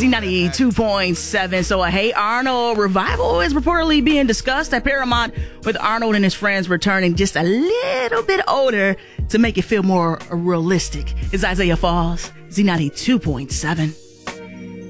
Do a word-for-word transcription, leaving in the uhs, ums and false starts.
Z ninety-two point seven. So a Hey Arnold revival is reportedly being discussed at Paramount, with Arnold and his friends returning just a little bit older to make it feel more realistic. It's Isaiah Falls, Z ninety-two point seven.